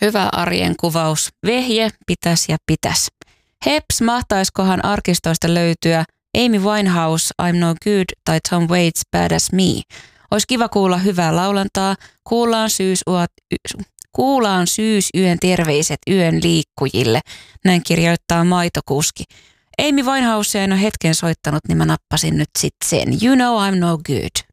Hyvä arjen kuvaus. Vehje, pitäs ja pitäs. Heps, mahtaiskohan arkistoista löytyä Amy Winehouse, I'm No Good tai Tom Waits, Bad As Me. Olisi kiva kuulla hyvää laulantaa. Kuulaan syysyön terveiset yön liikkujille. Näin kirjoittaa maitokuski. Amy Winehouse en ole hetken soittanut, niin mä nappasin nyt sit sen. You know I'm no good.